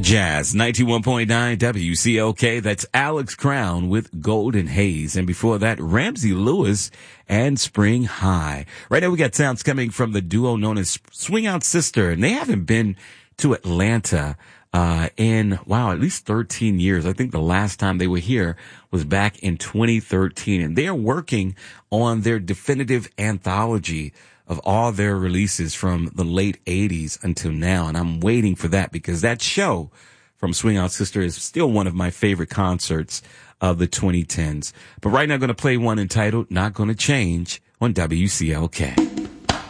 Jazz 91.9 WCLK. That's Alex Crown with Golden Haze. And before that, Ramsey Lewis and Spring High. Right now we got sounds coming from the duo known as Swing Out Sister. And they haven't been to Atlanta in, at least 13 years. I think the last time they were here was back in 2013. And they are working on their definitive anthology of all their releases from the late 80s until now. And I'm waiting for that because that show from Swing Out Sister is still one of my favorite concerts of the 2010s. But right now I'm going to play one entitled Not Gonna Change on WCLK.